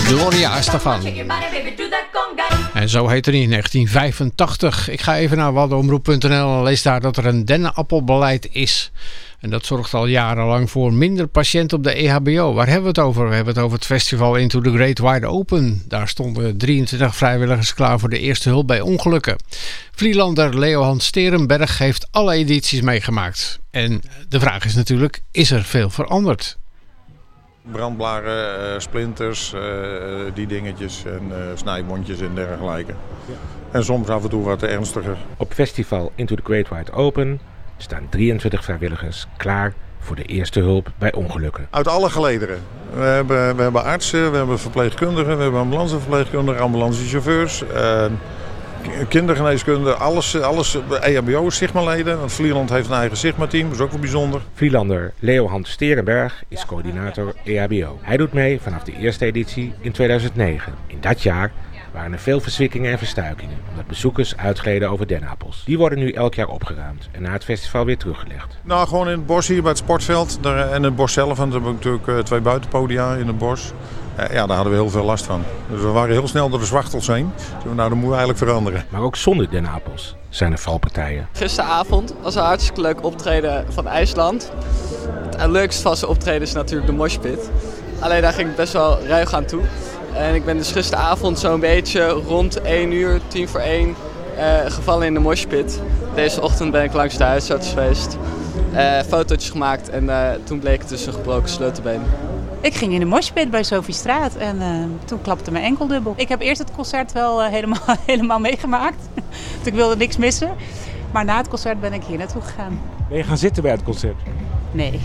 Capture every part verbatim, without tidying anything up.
Gloria Estefan. En zo heette hij in negentien vijfentachtig. Ik ga even naar waddenomroep punt n l en lees daar dat er een dennenappelbeleid is. En dat zorgt al jarenlang voor minder patiënten op de E H B O. Waar hebben we het over? We hebben het over het festival Into the Great Wide Open. Daar stonden drieëntwintig vrijwilligers klaar voor de eerste hulp bij ongelukken. Vlielander Leo-Hans Sterenberg heeft alle edities meegemaakt. En de vraag is natuurlijk, is er veel veranderd? Brandblaren, uh, splinters, uh, die dingetjes en uh, snijwondjes en dergelijke. Ja. En soms af en toe wat ernstiger. Op festival Into the Great Wide Open staan drieëntwintig vrijwilligers klaar voor de eerste hulp bij ongelukken. Uit alle gelederen. We hebben, we hebben artsen, we hebben verpleegkundigen, we hebben ambulanceverpleegkundigen, ambulancechauffeurs, uh, kindergeneeskunde, alles, alles E H B O, Sigma-leden. Want Vlieland heeft een eigen Sigma-team, dat is ook wel bijzonder. Vlielander Leo-Hans Sterenberg is coördinator E H B O. Hij doet mee vanaf de eerste editie in tweeduizend negen. In dat jaar waren er veel verzwikkingen en verstuikingen, omdat bezoekers uitgleden over dennenappels. Die worden nu elk jaar opgeruimd en na het festival weer teruggelegd. Nou, gewoon in het bos hier bij het sportveld daar, en het bos zelf. Want we hebben natuurlijk twee buitenpodia in het bos. Ja, daar hadden we heel veel last van. Dus we waren heel snel door de zwachtels heen. Dus nou, dat moeten we eigenlijk veranderen. Maar ook zonder dennenappels zijn er valpartijen. Gisteravond was een hartstikke leuk optreden van IJsland. Het leukste van zijn optreden is natuurlijk de moshpit. Alleen daar ging ik best wel ruig aan toe. En ik ben dus gisteravond zo'n beetje rond één uur, tien voor één, uh, gevallen in de moshpit. Deze ochtend ben ik langs de huisarts geweest. Uh, fotootjes gemaakt en uh, toen bleek het dus een gebroken sleutelbeen. Ik ging in de moshpit bij Sophie Straat en uh, toen klapte mijn enkel dubbel. Ik heb eerst het concert wel uh, helemaal, helemaal meegemaakt. Want ik wilde niks missen. Maar na het concert ben ik hier naartoe gegaan. Ben je gaan zitten bij het concert? Nee.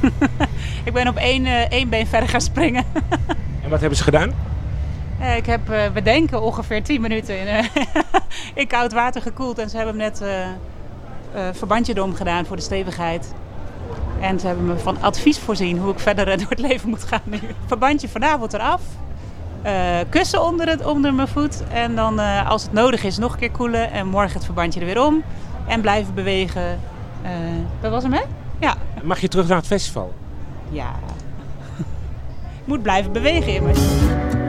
Ik ben op één, uh, één been verder gaan springen. En wat hebben ze gedaan? Uh, ik heb, uh, we denken, ongeveer tien minuten in, uh, in koud water gekoeld. En ze hebben me net uh, uh, verbandje erom gedaan voor de stevigheid. En ze hebben me van advies voorzien hoe ik verder door het leven moet gaan nu. Verbandje vanavond eraf. Uh, kussen onder, het, onder mijn voet. En dan uh, als het nodig is nog een keer koelen. En morgen het verbandje er weer om. En blijven bewegen. Uh, dat was hem, hè? Ja. Mag je terug naar het festival? Ja. Ik moet blijven bewegen immers.